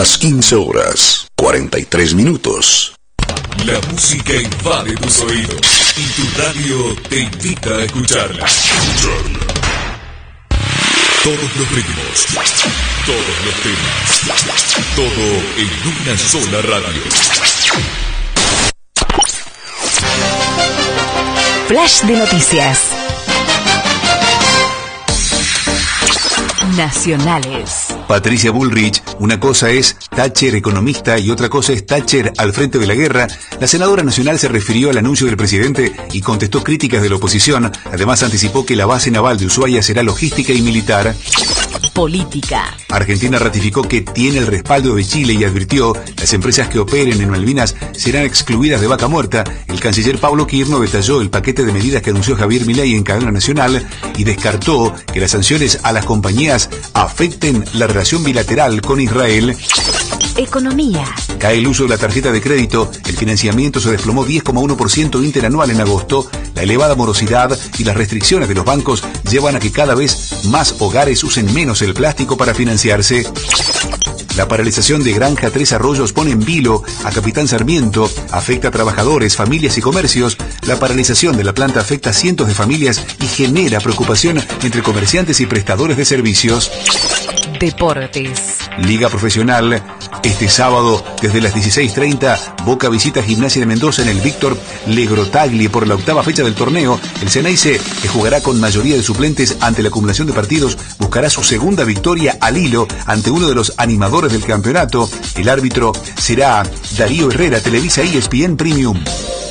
las 15 horas, 43 minutos. La música invade tus oídos y tu radio te invita a escucharla. Todos los ritmos, todos los temas, todo en una sola radio. Flash de noticias nacionales. Patricia Bullrich, una cosa es Thatcher economista y otra cosa es Thatcher al frente de la guerra. La senadora nacional se refirió al anuncio del presidente y contestó críticas de la oposición. Además anticipó que la base naval de Ushuaia será logística y militar. Política. Argentina ratificó que tiene el respaldo de Chile y advirtió las empresas que operen en Malvinas serán excluidas de Vaca Muerta. El canciller Pablo Quirno detalló el paquete de medidas que anunció Javier Milei en cadena nacional y descartó que las sanciones a las compañías afecten la relación bilateral con Israel. Economía. Cae el uso de la tarjeta de crédito, el financiamiento se desplomó 10,1% interanual en agosto, la elevada morosidad y las restricciones de los bancos llevan a que cada vez más hogares usen menos el plástico para financiarse. La paralización de Granja Tres Arroyos pone en vilo a Capitán Sarmiento, afecta a trabajadores, familias y comercios. La paralización de la planta afecta a cientos de familias y genera preocupación entre comerciantes y prestadores de servicios. Deportes. Liga Profesional. Este sábado, desde las 16:30, Boca visita Gimnasia de Mendoza en el Víctor Legrotaglie por la octava fecha del torneo. El Ceneice, que jugará con mayoría de suplentes ante la acumulación de partidos, buscará su segunda victoria al hilo ante uno de los animadores del campeonato. El árbitro será Darío Herrera, Televisa ESPN Premium.